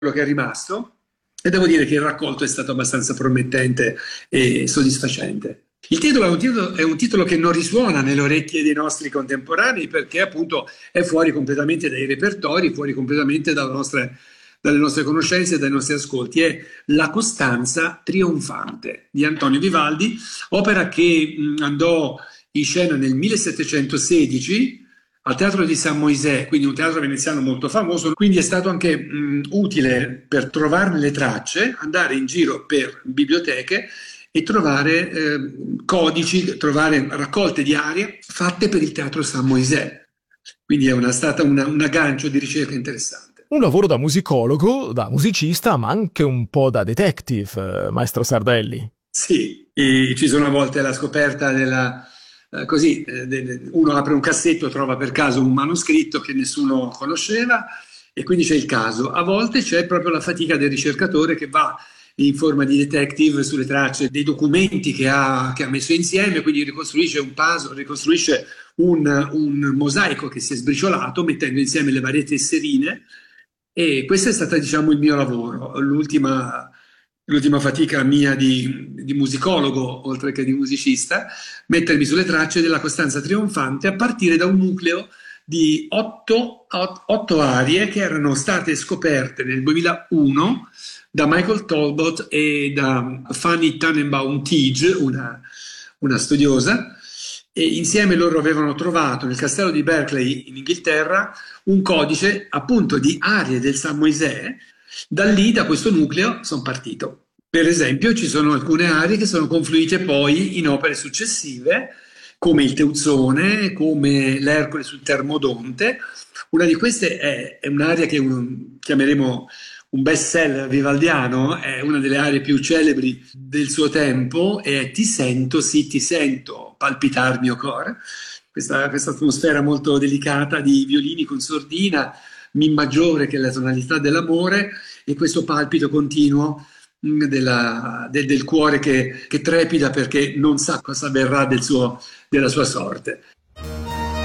quello che è rimasto, e devo dire che il raccolto è stato abbastanza promettente e soddisfacente. Il titolo è un titolo che non risuona nelle orecchie dei nostri contemporanei perché appunto è fuori completamente dai repertori, fuori completamente dalle nostre conoscenze e dai nostri ascolti. È La Costanza trionfante di Antonio Vivaldi, opera che andò in scena nel 1716 al Teatro di San Moisè, quindi un teatro veneziano molto famoso, quindi è stato anche utile per trovarne le tracce, andare in giro per biblioteche e trovare codici, trovare raccolte di arie fatte per il Teatro San Moisè. Quindi stata un aggancio di ricerca interessante. Un lavoro da musicologo, da musicista, ma anche un po' da detective, maestro Sardelli. Sì, e ci sono a volte la scoperta così, uno apre un cassetto, trova per caso un manoscritto che nessuno conosceva e quindi c'è il caso. A volte c'è proprio la fatica del ricercatore che va in forma di detective sulle tracce dei documenti che ha messo insieme, quindi ricostruisce un puzzle, ricostruisce un mosaico che si è sbriciolato mettendo insieme le varie tesserine e questo è stato, diciamo, il mio lavoro, l'ultima fatica mia di musicologo, oltre che di musicista, mettermi sulle tracce della Costanza trionfante a partire da un nucleo di otto arie che erano state scoperte nel 2001 da Michael Talbot e da Fanny Tannenbaum-Tige, una studiosa, e insieme loro avevano trovato nel castello di Berkeley in Inghilterra un codice appunto di arie del San Moisè. Da lì, da questo nucleo, sono partito. Per esempio, ci sono alcune arie che sono confluite poi in opere successive, come il Teuzzone, come l'Ercole sul Termodonte. Una di queste è un'aria che chiameremo un best seller vivaldiano, è una delle arie più celebri del suo tempo, è Ti sento, sì, ti sento, palpitar mio cor. Questa atmosfera molto delicata di violini con sordina, mi maggiore che è la tonalità dell'amore e questo palpito continuo del cuore che trepida perché non sa cosa verrà della sua sorte.